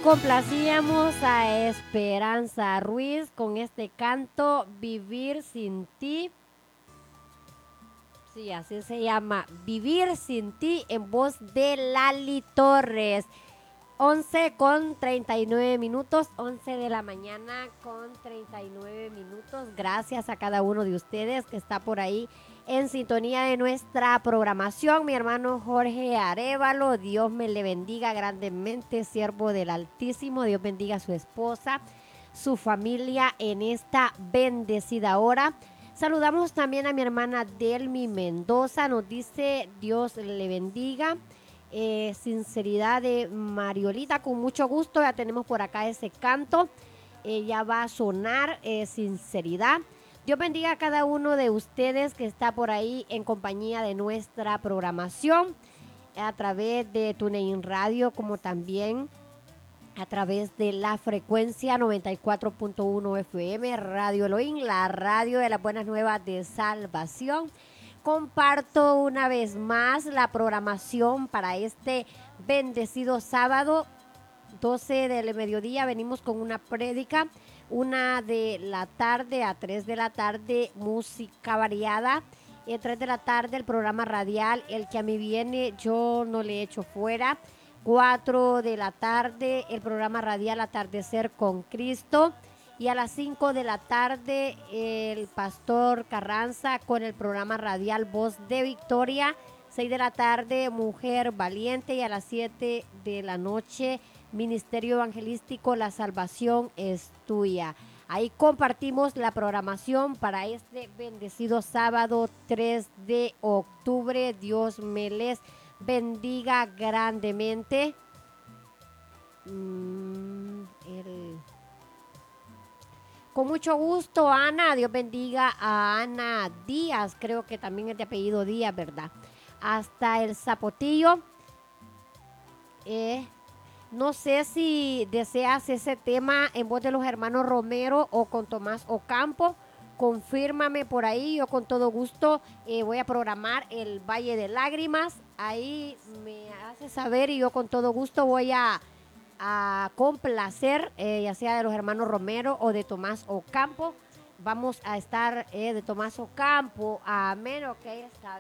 Complacíamos a Esperanza Ruiz con este canto Vivir sin ti. Sí, así se llama, Vivir sin ti, en voz de Lali Torres. 11 con 39 minutos, 11 de la mañana con 39 minutos. Gracias a cada uno de ustedes que está por ahí en sintonía de nuestra programación. Mi hermano Jorge Arévalo, Dios me le bendiga grandemente, siervo del Altísimo. Dios bendiga a su esposa, su familia en esta bendecida hora. Saludamos también a mi hermana Delmi Mendoza, nos dice Dios le bendiga. Sinceridad de Mariolita, con mucho gusto, ya tenemos por acá ese canto, ya va a sonar, sinceridad. Dios bendiga a cada uno de ustedes que está por ahí en compañía de nuestra programación a través de TuneIn Radio, como también a través de la frecuencia 94.1 FM, Radio Elohim, la radio de las buenas nuevas de salvación. Comparto una vez más la programación para este bendecido sábado, 12 del mediodía. Venimos con una prédica, 1 de la tarde a 3 de la tarde, música variada. 3 de la tarde el programa radial, el que a mí viene, yo no le echo fuera. 4 de la tarde el programa radial Atardecer con Cristo. Y a las 5 de la tarde el pastor Carranza con el programa radial Voz de Victoria. 6 de la tarde Mujer Valiente. Y a las 7 de la noche Ministerio Evangelístico La Salvación es Tuya. Ahí compartimos la programación para este bendecido sábado 3 de octubre. Dios me les bendiga grandemente. Con mucho gusto, Ana. Dios bendiga a Ana Díaz. Creo que también es de apellido Díaz, ¿verdad? Hasta el Zapotillo. No sé si deseas ese tema en voz de los hermanos Romero o con Tomás Ocampo. Confírmame por ahí. Yo con todo gusto voy a programar el Valle de Lágrimas. Ahí me hace saber y yo con todo gusto voy a complacer, ya sea de los hermanos Romero o de Tomás Ocampo. Vamos a estar de Tomás Ocampo. Amén, ok, está